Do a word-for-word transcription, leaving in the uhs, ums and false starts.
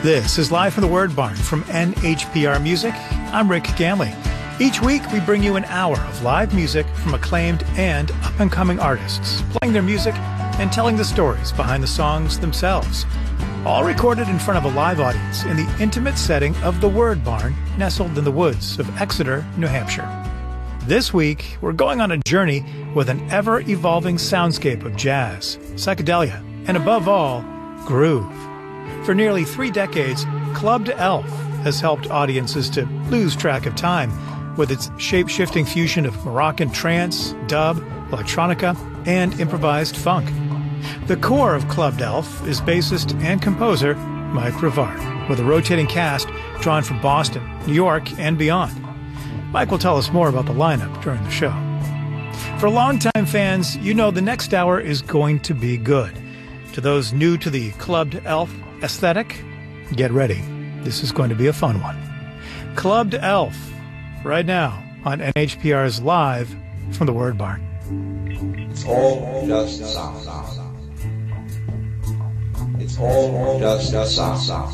This is Live from the Word Barn from N H P R Music. I'm Rick Ganley. Each week, we bring you an hour of live music from acclaimed and up-and-coming artists, playing their music and telling the stories behind the songs themselves. All recorded in front of a live audience in the intimate setting of the Word Barn, nestled in the woods of Exeter, New Hampshire. This week, we're going on a journey with an ever-evolving soundscape of jazz, psychedelia, and above all, groove. For nearly three decades, Clubbed Elf has helped audiences to lose track of time with its shape-shifting fusion of Moroccan trance, dub, electronica, and improvised funk. The core of Clubbed Elf is bassist and composer Mike Rivard, with a rotating cast drawn from Boston, New York, and beyond. Mike will tell us more about the lineup during the show. For longtime fans, you know the next hour is going to be good. To those new to the Clubbed Elf aesthetic, get ready. This is going to be a fun one. Clubbed Elf, right now on N H P R's Live from the Word Barn. It's all just sound. It's all just sound.